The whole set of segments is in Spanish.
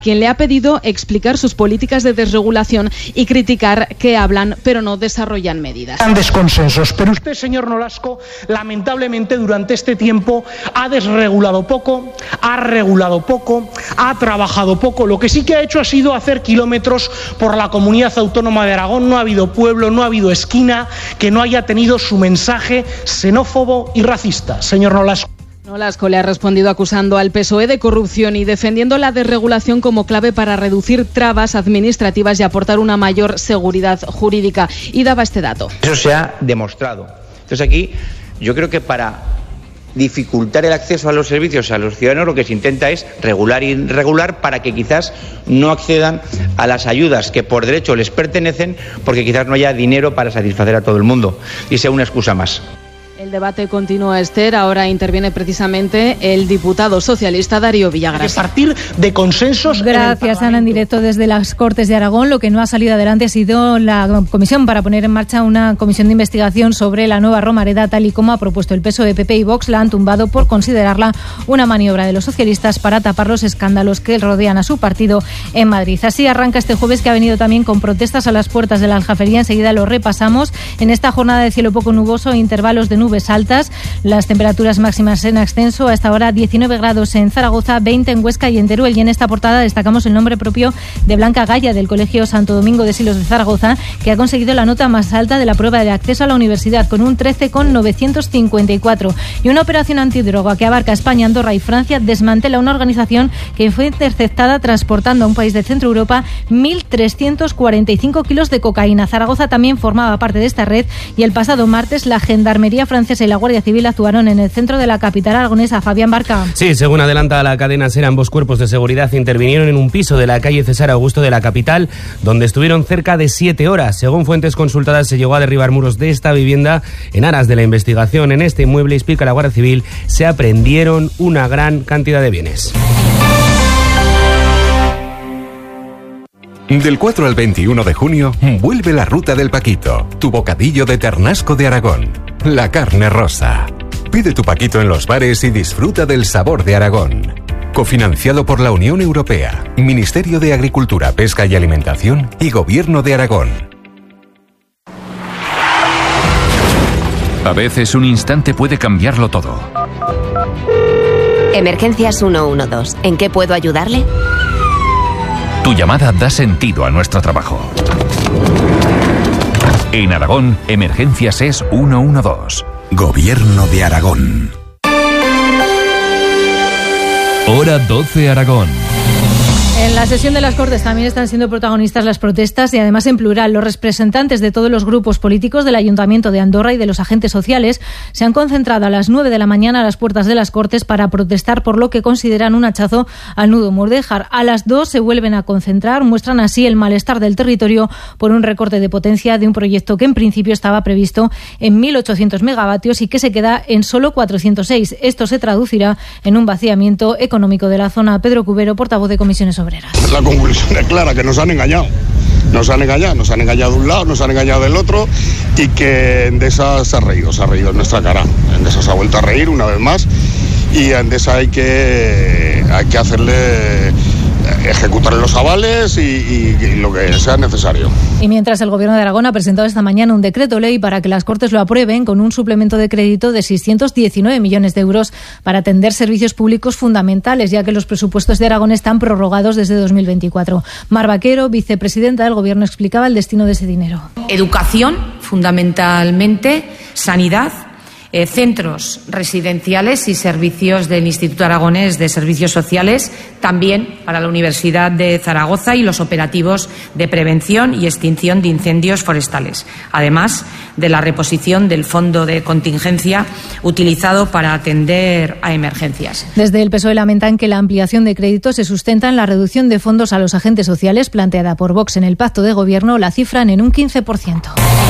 quien le ha pedido explicar sus políticas de desregulación y criticar que hablan pero no desarrollan medidas. Grandes consensos, pero usted, señor Nolasco, lamentablemente durante este tiempo ha desregulado poco, ha regulado poco, ha trabajado poco. Lo que sí que ha hecho ha sido hacer kilómetros por la comunidad autónoma de Aragón. No ha habido pueblo, no ha habido esquina que no haya tenido su mensaje xenófobo y racista, señor Nolasco. Nolasco le ha respondido acusando al PSOE de corrupción y defendiendo la desregulación como clave para reducir trabas administrativas y aportar una mayor seguridad jurídica. Y daba este dato. Eso se ha demostrado. Entonces aquí yo creo que para dificultar el acceso a los servicios a los ciudadanos lo que se intenta es regular y regular para que quizás no accedan a las ayudas que por derecho les pertenecen porque quizás no haya dinero para satisfacer a todo el mundo y sea una excusa más. El debate continúa, Esther. Ahora interviene precisamente el diputado socialista Darío Villagrasa. A partir de consensos. Gracias, Ana. En directo desde las Cortes de Aragón. Lo que no ha salido adelante ha sido la comisión para poner en marcha una comisión de investigación sobre la nueva Romareda, tal y como ha propuesto el PSOE, PP y Vox. La han tumbado por considerarla una maniobra de los socialistas para tapar los escándalos que rodean a su partido en Madrid. Así arranca este jueves, que ha venido también con protestas a las puertas de la Aljafería. Enseguida lo repasamos. En esta jornada de cielo poco nuboso, intervalos de nubes altas, las temperaturas máximas en ascenso. A esta hora 19 grados en Zaragoza, 20 en Huesca y en Teruel. Y en esta portada destacamos el nombre propio de Blanca Gaya, del Colegio Santo Domingo de Silos de Zaragoza, que ha conseguido la nota más alta de la prueba de acceso a la universidad, con un 13,954. Y una operación antidroga que abarca España, Andorra y Francia desmantela una organización que fue interceptada transportando a un país de Centro Europa 1.345 kilos de cocaína. Zaragoza también formaba parte de esta red y el pasado martes la Gendarmería francesa y la Guardia Civil actuaron en el centro de la capital aragonesa. Fabián Barca. Sí, según adelanta la cadena SER, ambos cuerpos de seguridad intervinieron en un piso de la calle César Augusto de la capital, donde estuvieron cerca de 7 horas. Según fuentes consultadas, se llegó a derribar muros de esta vivienda en aras de la investigación. En este inmueble, explica la Guardia Civil, se aprehendieron una gran cantidad de bienes. Del 4 al 21 de junio, vuelve la Ruta del Paquito, tu bocadillo de ternasco de Aragón. La carne rosa. Pide tu paquito en los bares y disfruta del sabor de Aragón. Cofinanciado por la Unión Europea, Ministerio de Agricultura, Pesca y Alimentación y Gobierno de Aragón. A veces un instante puede cambiarlo todo. Emergencias 112. ¿En qué puedo ayudarle? Tu llamada da sentido a nuestro trabajo. En Aragón, Emergencias es 112. Gobierno de Aragón. Hora 12 Aragón. En la sesión de las Cortes también están siendo protagonistas las protestas y además en plural. Los representantes de todos los grupos políticos del Ayuntamiento de Andorra y de los agentes sociales se han concentrado a las 9 de la mañana a las puertas de las Cortes para protestar por lo que consideran un hachazo al nudo Mordéjar. A las 2 se vuelven a concentrar, muestran así el malestar del territorio por un recorte de potencia de un proyecto que en principio estaba previsto en 1.800 megavatios y que se queda en solo 406. Esto se traducirá en un vaciamiento económico de la zona. Pedro Cubero, portavoz de Comisiones Obreras. La conclusión es clara, que nos han engañado. Nos han engañado de un lado, nos han engañado del otro, y que Endesa se ha reído en nuestra cara. Endesa se ha vuelto a reír una vez más, y a Endesa hay que ejecutar los avales y lo que sea necesario. Y mientras, el Gobierno de Aragón ha presentado esta mañana un decreto ley para que las Cortes lo aprueben, con un suplemento de crédito de 619 millones de euros para atender servicios públicos fundamentales, ya que los presupuestos de Aragón están prorrogados desde 2024. Mar Vaquero, vicepresidenta del Gobierno, explicaba el destino de ese dinero. Educación, fundamentalmente, sanidad, centros residenciales y servicios del Instituto Aragonés de Servicios Sociales, también para la Universidad de Zaragoza y los operativos de prevención y extinción de incendios forestales, además de la reposición del fondo de contingencia utilizado para atender a emergencias. Desde el PSOE lamentan que la ampliación de créditos se sustenta en la reducción de fondos a los agentes sociales planteada por Vox en el pacto de gobierno. La cifran en un 15%.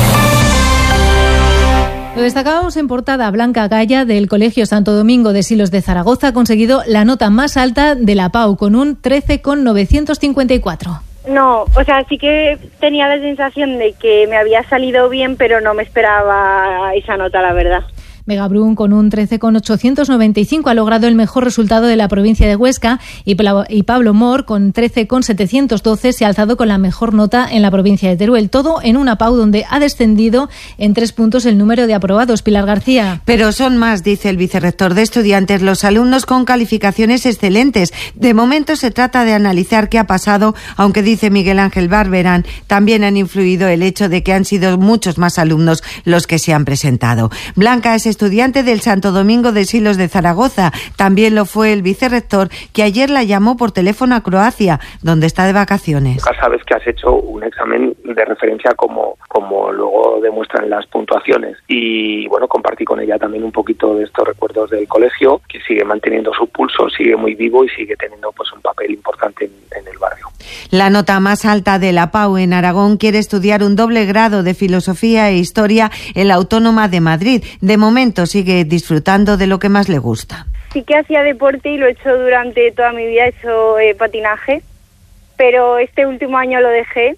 Lo destacábamos en portada. Blanca Gaya, del Colegio Santo Domingo de Silos de Zaragoza, ha conseguido la nota más alta de la PAU, con un 13,954. No, o sea, sí que tenía la sensación de que me había salido bien, pero no me esperaba esa nota, la verdad. Megabrún, con un 13,895, ha logrado el mejor resultado de la provincia de Huesca y Pablo Mor, con 13,712, se ha alzado con la mejor nota en la provincia de Teruel. Todo en una PAU donde ha descendido en 3 puntos el número de aprobados. Pilar García. Pero son más, dice el vicerrector de estudiantes, los alumnos con calificaciones excelentes. De momento se trata de analizar qué ha pasado, aunque dice Miguel Ángel Barberán, también han influido el hecho de que han sido muchos más alumnos los que se han presentado. Blanca es estudiante del Santo Domingo de Silos de Zaragoza. También lo fue el vicerrector, que ayer la llamó por teléfono a Croacia, donde está de vacaciones. Nunca sabes que has hecho un examen de referencia como luego demuestran las puntuaciones. Y bueno, compartí con ella también un poquito de estos recuerdos del colegio, que sigue manteniendo su pulso, sigue muy vivo y sigue teniendo pues un papel importante en el barrio. La nota más alta de la PAU en Aragón quiere estudiar un doble grado de Filosofía e Historia en la Autónoma de Madrid. De momento sigue disfrutando de lo que más le gusta. Sí que hacía deporte y lo he hecho durante toda mi vida, he hecho patinaje, pero este último año lo dejé.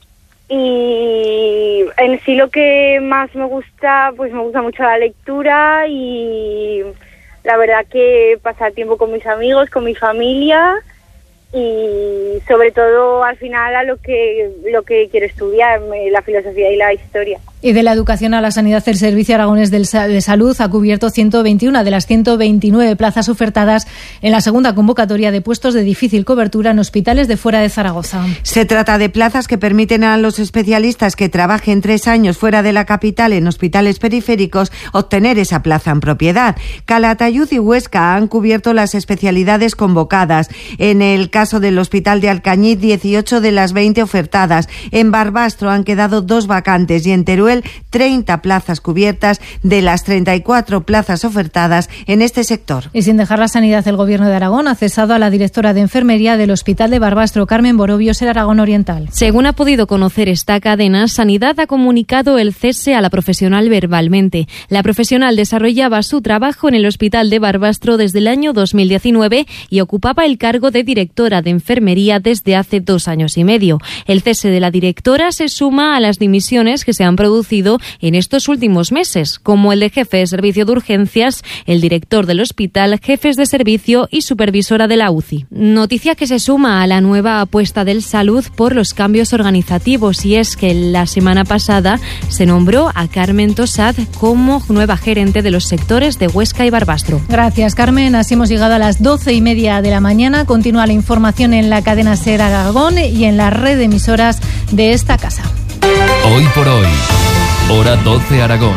Y en sí lo que más me gusta, pues me gusta mucho la lectura y la verdad que pasar tiempo con mis amigos, con mi familia y sobre todo al final a lo que quiero estudiar, la filosofía y la historia. Y de la educación a la sanidad, el Servicio Aragonés de Salud ha cubierto 121 de las 129 plazas ofertadas en la segunda convocatoria de puestos de difícil cobertura en hospitales de fuera de Zaragoza. Se trata de plazas que permiten a los especialistas que trabajen 3 años fuera de la capital en hospitales periféricos obtener esa plaza en propiedad. Calatayud y Huesca han cubierto las especialidades convocadas. En el caso del Hospital de Alcañiz, 18 de las 20 ofertadas. En Barbastro han quedado 2 vacantes y en Teruel 30 plazas cubiertas de las 34 plazas ofertadas en este sector. Y sin dejar la sanidad, el Gobierno de Aragón ha cesado a la directora de enfermería del Hospital de Barbastro, Carmen Borobios, en Aragón Oriental. Según ha podido conocer esta cadena, Sanidad ha comunicado el cese a la profesional verbalmente. La profesional desarrollaba su trabajo en el Hospital de Barbastro desde el año 2019 y ocupaba el cargo de directora de enfermería desde hace 2 años y medio. El cese de la directora se suma a las dimisiones que se han producido en estos últimos meses, como el de jefe de servicio de urgencias, el director del hospital, jefes de servicio y supervisora de la UCI. Noticia que se suma a la nueva apuesta del Salud por los cambios organizativos, y es que la semana pasada se nombró a Carmen Tosad como nueva gerente de los sectores de Huesca y Barbastro. Gracias, Carmen. Así hemos llegado a las 12:30 de la mañana. Continúa la información en la cadena SER Aragón y en la red de emisoras de esta casa. Hoy por hoy, hora 12 Aragón.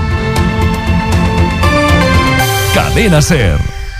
Cadena SER.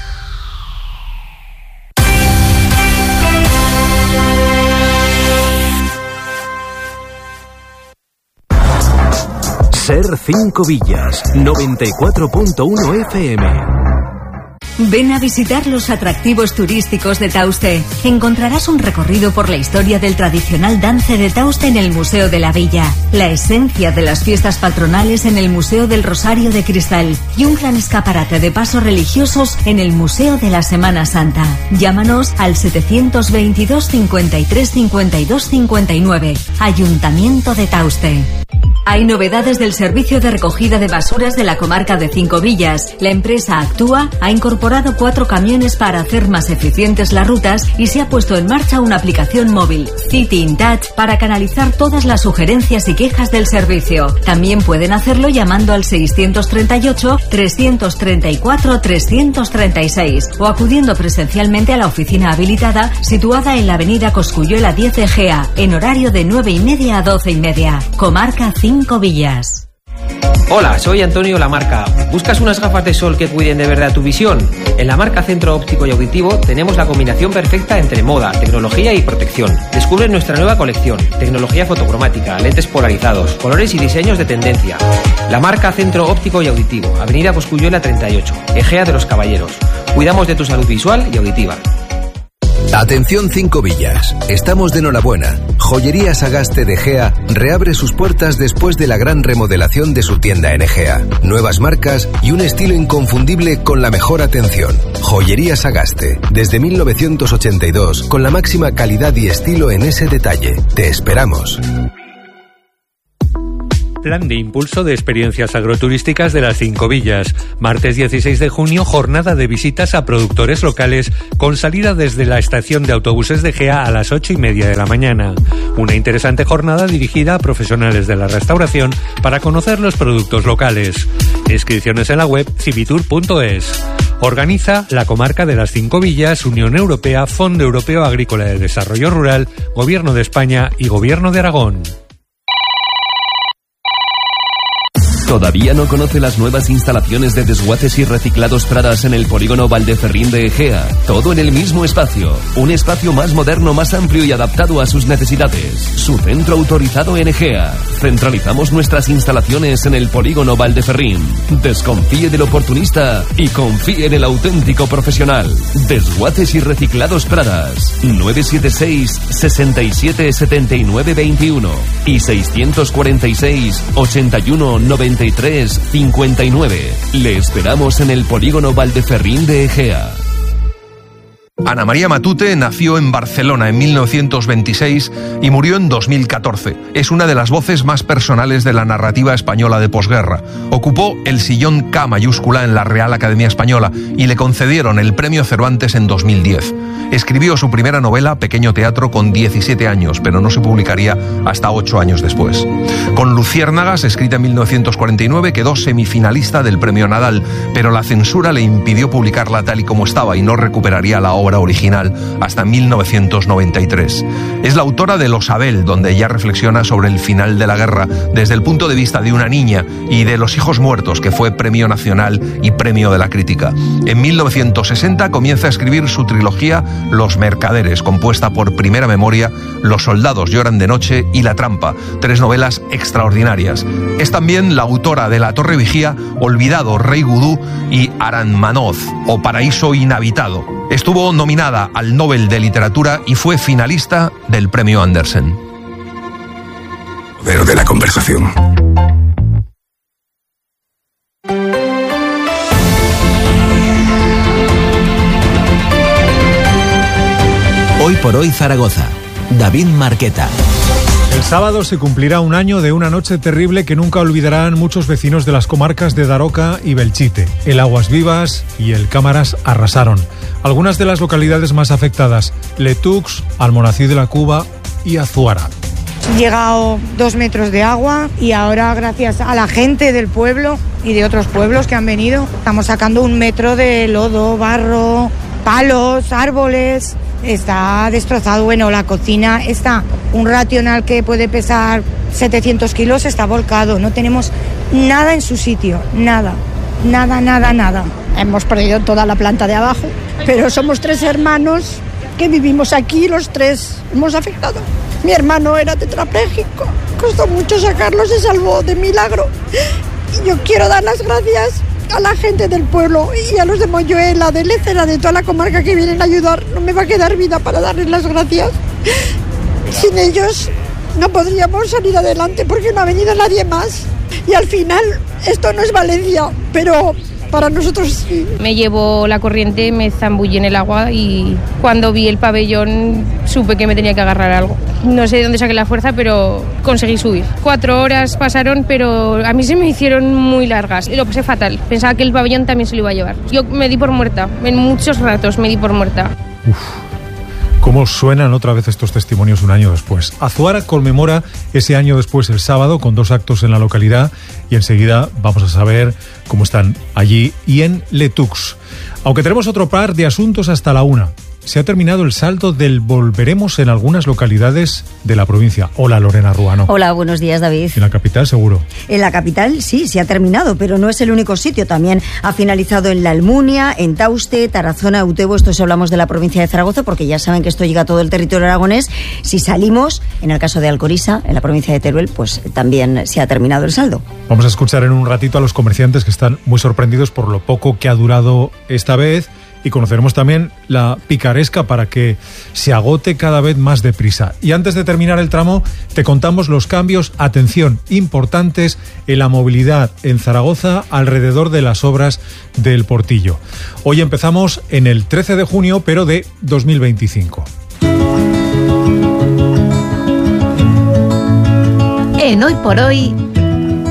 SER 5 Villas, 94.1 FM. Ven a visitar los atractivos turísticos de Tauste. Encontrarás un recorrido por la historia del tradicional dance de Tauste en el Museo de la Villa, la esencia de las fiestas patronales en el Museo del Rosario de Cristal y un gran escaparate de pasos religiosos en el Museo de la Semana Santa. Llámanos al 722 53 52 59. Ayuntamiento de Tauste. Hay novedades del servicio de recogida de basuras de la comarca de 5 Villas. La empresa Actúa ha incorporado 4 camiones para hacer más eficientes las rutas y se ha puesto en marcha una aplicación móvil, City in Touch, para canalizar todas las sugerencias y quejas del servicio. También pueden hacerlo llamando al 638 334 336 o acudiendo presencialmente a la oficina habilitada situada en la avenida Cosculluela 10 Egea, en horario de 9:30 a 12:30. Comarca 5 Villas. Hola, soy Antonio Lamarca. ¿Buscas unas gafas de sol que cuiden de verdad tu visión? En la marca Centro Óptico y Auditivo tenemos la combinación perfecta entre moda, tecnología y protección. Descubre nuestra nueva colección, tecnología fotocromática, lentes polarizados, colores y diseños de tendencia. La marca Centro Óptico y Auditivo, Avenida Cosculluela 38, Egea de los Caballeros. Cuidamos de tu salud visual y auditiva. Atención 5 Villas, estamos de enhorabuena. Joyería Sagaste de Egea reabre sus puertas después de la gran remodelación de su tienda en Egea. Nuevas marcas y un estilo inconfundible con la mejor atención. Joyería Sagaste, desde 1982, con la máxima calidad y estilo en ese detalle. Te esperamos. Plan de impulso de experiencias agroturísticas de las 5 villas. Martes 16 de junio, jornada de visitas a productores locales con salida desde la estación de autobuses de Gea a las 8:30 de la mañana. Una interesante jornada dirigida a profesionales de la restauración para conocer los productos locales. Inscripciones en la web civitur.es. Organiza la Comarca de las 5 Villas, Unión Europea, Fondo Europeo Agrícola de Desarrollo Rural, Gobierno de España y Gobierno de Aragón. ¿Todavía no conoce las nuevas instalaciones de desguaces y reciclados Pradas en el polígono Valdeferrín de Egea? Todo en el mismo espacio. Un espacio más moderno, más amplio y adaptado a sus necesidades. Su centro autorizado en Egea. Centralizamos nuestras instalaciones en el polígono Valdeferrín. Desconfíe del oportunista y confíe en el auténtico profesional. Desguaces y reciclados Pradas. 976 67 79 21 y 646 81 93 59. Le esperamos en el polígono Valdeferrín de Egea. Ana María Matute nació en Barcelona en 1926 y murió en 2014. Es una de las voces más personales de la narrativa española de posguerra. Ocupó el sillón K mayúscula en la Real Academia Española y le concedieron el Premio Cervantes en 2010. Escribió su primera novela, Pequeño Teatro, con 17 años, pero no se publicaría hasta 8 años después. Con Luciérnagas, escrita en 1949, quedó semifinalista del Premio Nadal, pero la censura le impidió publicarla tal y como estaba y no recuperaría la obra original hasta 1993. Es la autora de Los Abel, donde ella reflexiona sobre el final de la guerra desde el punto de vista de una niña, y de Los hijos muertos, que fue Premio Nacional y Premio de la Crítica. En 1960 comienza a escribir su trilogía Los Mercaderes, compuesta por Primera Memoria, Los soldados lloran de noche y La trampa, 3 novelas extraordinarias. Es también la autora de La Torre Vigía, Olvidado, Rey Gudú y Aranmanoz, o Paraíso Inhabitado. Estuvo nominada al Nobel de Literatura y fue finalista del Premio Andersen. Pero de la conversación. Hoy por hoy Zaragoza. David Marqueta. El sábado se cumplirá un año de una noche terrible que nunca olvidarán muchos vecinos de las comarcas de Daroca y Belchite. El Aguas Vivas y el Cámaras arrasaron. Algunas de las localidades más afectadas: Letux, Almonací de la Cuba y Azuara. Llegado 2 metros de agua y ahora, gracias a la gente del pueblo y de otros pueblos que han venido, estamos sacando 1 metro de lodo, barro, palos, árboles. Está destrozado. Bueno, la cocina está, un racional que puede pesar 700 kilos está volcado. No tenemos nada en su sitio, nada. Hemos perdido toda la planta de abajo, pero somos 3 hermanos que vivimos aquí, los 3 hemos afectado. Mi hermano era tetrapléjico, costó mucho sacarlo, se salvó de milagro. Y yo quiero dar las gracias a la gente del pueblo y a los de Moyuela, de Lecera, de toda la comarca que vienen a ayudar. No me va a quedar vida para darles las gracias. Sin ellos no podríamos salir adelante porque no ha venido nadie más. Y al final, esto no es Valencia, pero para nosotros sí. Me llevó la corriente, me zambullí en el agua y cuando vi el pabellón supe que me tenía que agarrar algo. No sé de dónde saqué la fuerza, pero conseguí subir. 4 horas pasaron, pero a mí se me hicieron muy largas y lo pasé fatal. Pensaba que el pabellón también se lo iba a llevar. Yo me di por muerta, en muchos ratos me di por muerta. ¿Cómo suenan otra vez estos testimonios un año después? Azuara conmemora ese año después el sábado con 2 actos en la localidad y enseguida vamos a saber cómo están allí y en Letux. Aunque tenemos otro par de asuntos hasta la 1. Se ha terminado el saldo del volveremos en algunas localidades de la provincia. Hola, Lorena Ruano. Hola, buenos días, David. En la capital, seguro. En la capital, sí, se ha terminado, pero no es el único sitio. También ha finalizado en La Almunia, en Tauste, Tarazona, Utebo. Esto si hablamos de la provincia de Zaragoza, porque ya saben que esto llega a todo el territorio aragonés. Si salimos, en el caso de Alcoriza, en la provincia de Teruel, pues también se ha terminado el saldo. Vamos a escuchar en un ratito a los comerciantes que están muy sorprendidos por lo poco que ha durado esta vez. Y conoceremos también la picaresca para que se agote cada vez más deprisa. Y antes de terminar el tramo, te contamos los cambios, atención, importantes en la movilidad en Zaragoza alrededor de las obras del Portillo. Hoy empezamos en el 13 de junio, pero de 2025. En Hoy por Hoy,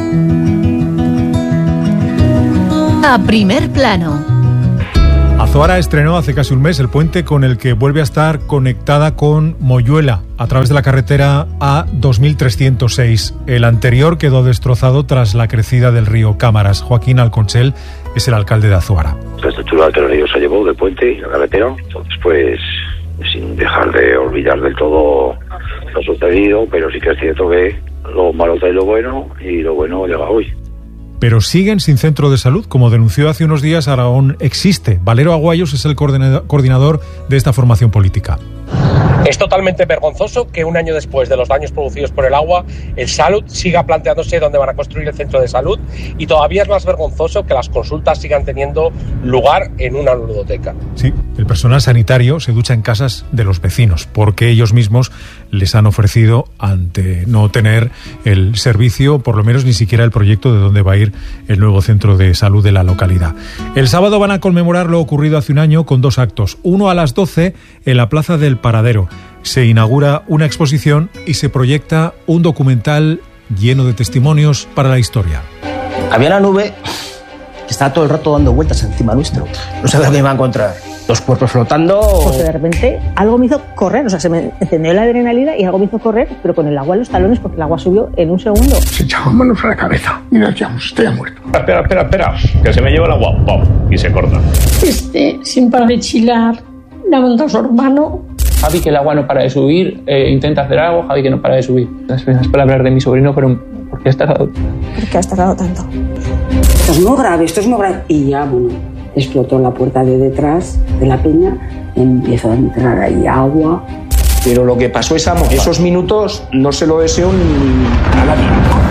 A primer plano. Azuara estrenó hace casi un mes el puente con el que vuelve a estar conectada con Moyuela a través de la carretera A2306. El anterior quedó destrozado tras la crecida del río Cámaras. Joaquín Alconchel es el alcalde de Azuara. Este chulo que el río se llevó del puente y la carretera, entonces pues sin dejar de olvidar del todo lo sucedido, pero sí que es cierto que lo malo trae lo bueno y lo bueno llega hoy. Pero siguen sin centro de salud, como denunció hace unos días Aragón Existe. Valero Aguayos es el coordinador de esta formación política. Es totalmente vergonzoso que un año después de los daños producidos por el agua, el Salud siga planteándose dónde van a construir el centro de salud, y todavía es más vergonzoso que las consultas sigan teniendo lugar en una ludoteca. Sí, el personal sanitario se ducha en casas de los vecinos porque ellos mismos les han ofrecido, ante no tener el servicio, por lo menos ni siquiera el proyecto de dónde va a ir el nuevo centro de salud de la localidad. El sábado van a conmemorar lo ocurrido hace un año con 2 actos. Uno a las 12 en la Plaza del Paradero. Se inaugura una exposición y se proyecta un documental lleno de testimonios para la historia. Había una nube que estaba todo el rato dando vueltas encima nuestro. No sabía lo que iba a encontrar. Los cuerpos flotando. Porque de repente algo me hizo correr, o sea, se me encendió la adrenalina y algo me hizo correr, pero con el agua en los talones, porque el agua subió en un segundo. Se echaban manos a la cabeza y decíamos, estoy muerto. Espera, que se me lleva el agua, ¡pum! Y se corta. Sin parar de chilar, le ha montado su hermano. Javi, que el agua no para de subir, intenta hacer algo, Javi, que no para de subir. Las palabras de mi sobrino fueron, ¿por qué has tardado? ¿Por qué has tardado tanto? Esto es muy grave. Y ya, bueno, explotó la puerta de detrás de la peña, empezó a entrar ahí agua. Pero lo que pasó esos minutos no se lo deseo a nadie.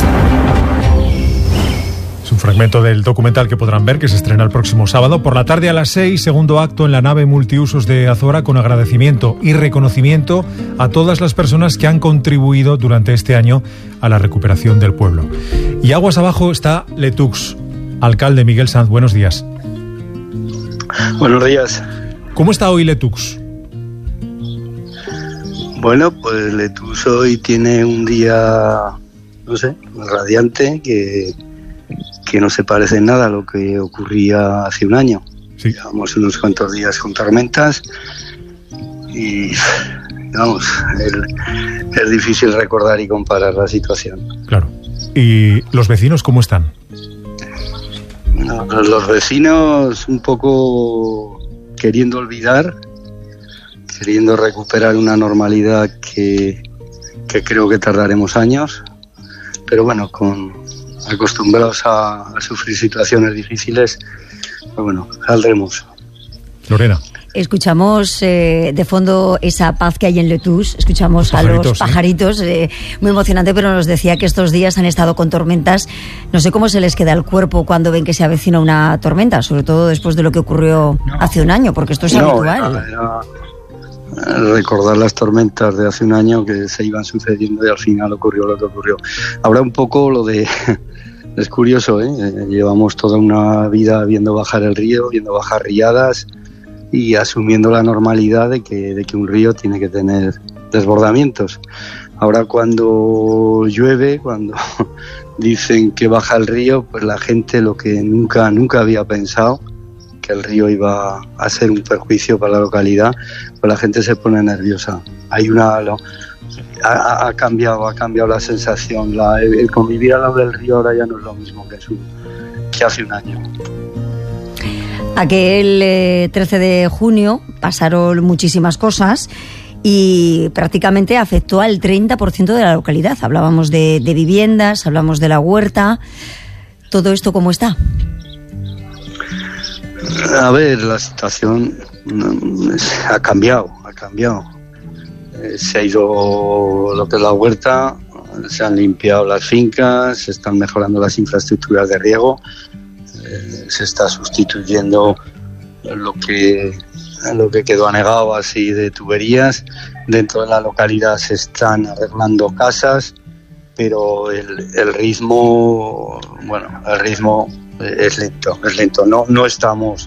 Es un fragmento del documental que podrán ver, que se estrena el próximo sábado por la tarde a las 6, segundo acto en la nave multiusos de Azuara, con agradecimiento y reconocimiento a todas las personas que han contribuido durante este año a la recuperación del pueblo. Y aguas abajo está Letux. Alcalde Miguel Sanz, buenos días. Buenos días. ¿Cómo está hoy Letux? Bueno, pues Letux hoy tiene un día, no sé, radiante, que no se parece en nada a lo que ocurría hace un año. Sí. Llevamos unos cuantos días con tormentas y, vamos, es difícil recordar y comparar la situación. Claro. ¿Y los vecinos cómo están? No, los vecinos un poco queriendo olvidar, queriendo recuperar una normalidad que creo que tardaremos años, pero bueno, acostumbrados a sufrir situaciones difíciles, pues bueno, saldremos. Lorena. Escuchamos de fondo esa paz que hay en Letux, escuchamos a los pajaritos, muy emocionante, pero nos decía que estos días han estado con tormentas. No sé cómo se les queda el cuerpo cuando ven que se avecina una tormenta, sobre todo después de lo que ocurrió hace un año, porque esto es habitual. Era recordar las tormentas de hace un año que se iban sucediendo y al final ocurrió lo que ocurrió. Ahora un poco lo de... Es curioso, llevamos toda una vida viendo bajar el río, viendo bajar riadas y asumiendo la normalidad de que un río tiene que tener desbordamientos. Ahora cuando llueve, cuando dicen que baja el río, pues la gente, lo que nunca había pensado, que el río iba a ser un perjuicio para la localidad, pues la gente se pone nerviosa. Ha cambiado la sensación, el convivir al lado del río ahora ya no es lo mismo que hace un año. Aquel 13 de junio pasaron muchísimas cosas y prácticamente afectó al 30% de la localidad. Hablábamos de viviendas, hablamos de la huerta. ¿Todo esto cómo está? A ver, la situación ha cambiado. Se ha ido lo que es la huerta, se han limpiado las fincas, se están mejorando las infraestructuras de riego, se está sustituyendo lo que quedó anegado así de tuberías. Dentro de la localidad se están arreglando casas, pero el ritmo es lento. No estamos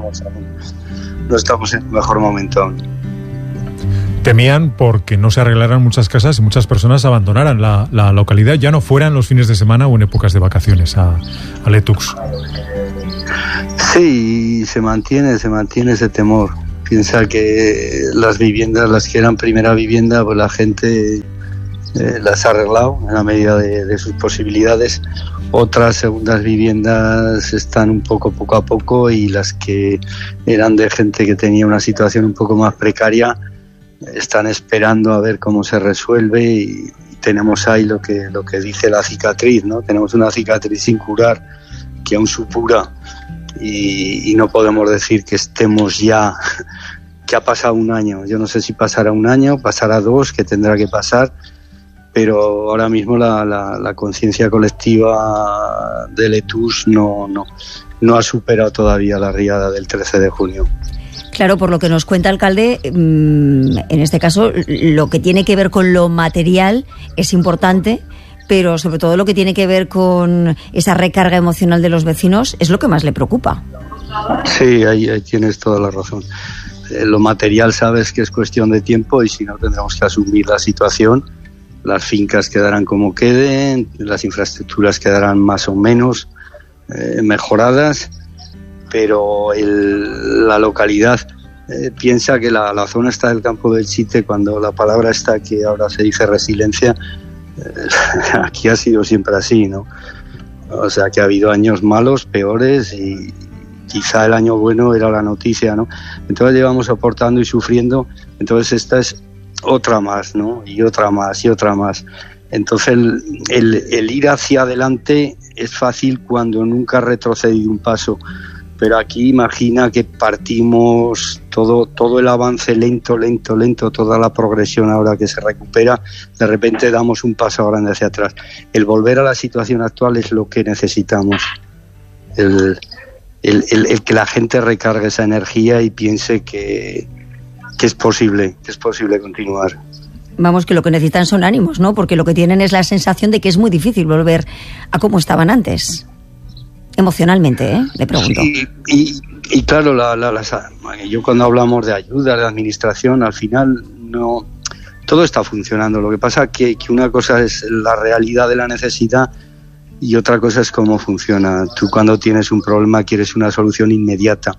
en el mejor momento aún. Temían porque no se arreglaran muchas casas y muchas personas abandonaran la localidad, ya no fueran los fines de semana o en épocas de vacaciones a Letux. Sí, se mantiene ese temor. Piensa que las viviendas, las que eran primera vivienda, pues la gente las ha arreglado en la medida de sus posibilidades. Otras segundas viviendas están un poco a poco, y las que eran de gente que tenía una situación un poco más precaria están esperando a ver cómo se resuelve, y tenemos ahí lo que dice la cicatriz, ¿no? Tenemos una cicatriz sin curar que aún supura, y no podemos decir que estemos ya, que ha pasado un año. Yo no sé si pasará un año, pasará 2, que tendrá que pasar, pero ahora mismo la conciencia colectiva de Letús no ha superado todavía la riada del 13 de junio. Claro, por lo que nos cuenta, alcalde, en este caso lo que tiene que ver con lo material es importante, pero sobre todo lo que tiene que ver con esa recarga emocional de los vecinos es lo que más le preocupa. Sí, ahí tienes toda la razón. Lo material sabes que es cuestión de tiempo, y si no tendremos que asumir la situación. Las fincas quedarán como queden, las infraestructuras quedarán más o menos mejoradas, pero la localidad piensa que la zona está del campo del Chite, cuando la palabra está que ahora se dice resiliencia, aquí ha sido siempre así, ¿no? O sea, que ha habido años malos, peores, y quizá el año bueno era la noticia, ¿no? Entonces llevamos soportando y sufriendo, entonces esta es otra más, ¿no? Y otra más, y otra más. Entonces el ir hacia adelante es fácil cuando nunca has retrocedido un paso, pero aquí imagina que partimos todo el avance lento, toda la progresión ahora que se recupera, de repente damos un paso grande hacia atrás. El volver a la situación actual es lo que necesitamos. El que la gente recargue esa energía y piense que es posible continuar. Vamos, que lo que necesitan son ánimos, ¿no? Porque lo que tienen es la sensación de que es muy difícil volver a como estaban antes. Emocionalmente, le pregunto. Sí, y claro, yo cuando hablamos de ayuda, de administración, al final no todo está funcionando. Lo que pasa que una cosa es la realidad de la necesidad y otra cosa es cómo funciona. Tú cuando tienes un problema quieres una solución inmediata.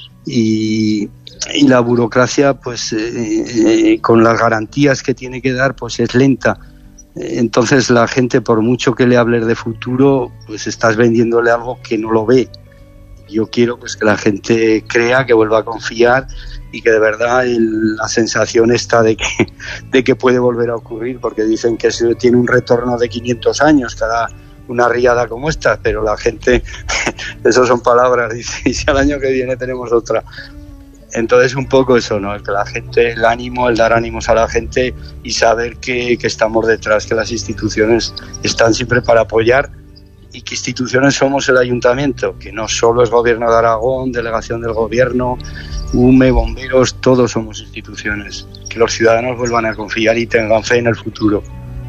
Y la burocracia, pues con las garantías que tiene que dar, pues es lenta. Entonces la gente, por mucho que le hables de futuro, pues estás vendiéndole algo que no lo ve. Yo quiero pues que la gente crea, que vuelva a confiar y que de verdad la sensación está de que puede volver a ocurrir, porque dicen que se tiene un retorno de 500 años cada una riada como esta, pero la gente, eso son palabras, dice, y si al año que viene tenemos otra. Entonces un poco eso, ¿no? El que la gente, el ánimo, el dar ánimos a la gente y saber que estamos detrás, que las instituciones están siempre para apoyar y que instituciones somos el ayuntamiento, que no solo es Gobierno de Aragón, delegación del Gobierno, UME, bomberos, todos somos instituciones. Que los ciudadanos vuelvan a confiar y tengan fe en el futuro.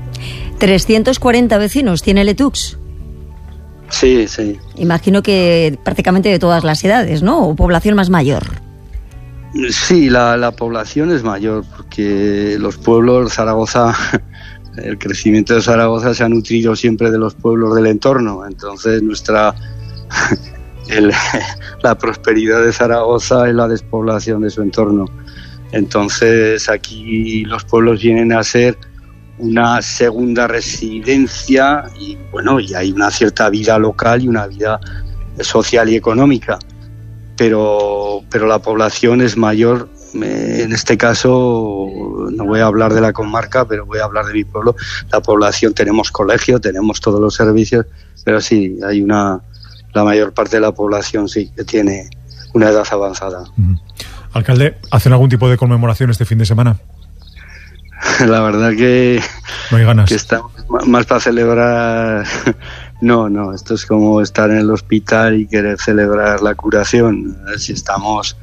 340 vecinos tiene Letux. Sí, sí. Imagino que prácticamente de todas las edades, ¿no? O población más mayor. Sí, la población es mayor, porque los pueblos, Zaragoza, el crecimiento de Zaragoza se ha nutrido siempre de los pueblos del entorno. Entonces la prosperidad de Zaragoza es la despoblación de su entorno. Entonces aquí los pueblos vienen a ser una segunda residencia y bueno, y hay una cierta vida local y una vida social y económica. Pero la población es mayor. En este caso no voy a hablar de la comarca, pero voy a hablar de mi pueblo. La población, tenemos colegio, tenemos todos los servicios, pero sí, hay la mayor parte de la población sí que tiene una edad avanzada. Alcalde, ¿hacen algún tipo de conmemoración este fin de semana? La verdad que no hay ganas. Que estamos más para celebrar. No, esto es como estar en el hospital y querer celebrar la curación. Si estamos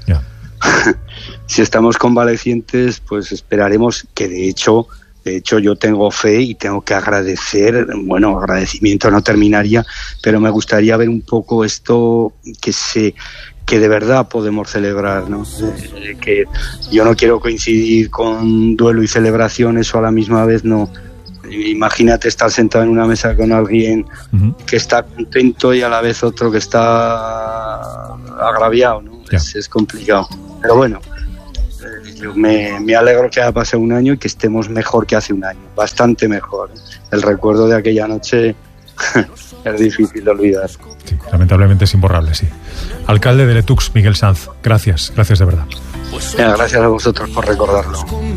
convalecientes, pues esperaremos, que de hecho yo tengo fe y tengo que agradecer, bueno, agradecimiento no terminaría, pero me gustaría ver un poco esto que de verdad podemos celebrar, ¿no? Que yo no quiero coincidir con duelo y celebración, eso a la misma vez no. Imagínate estar sentado en una mesa con alguien que está contento y a la vez otro que está agraviado, ¿no? Es complicado. Pero bueno, yo me alegro que haya pasado un año y que estemos mejor que hace un año, bastante mejor. El recuerdo de aquella noche es difícil de olvidar. Sí, lamentablemente es imborrable, sí. Alcalde de Letux, Miguel Sanz, gracias de verdad. Gracias a vosotros por recordarlo.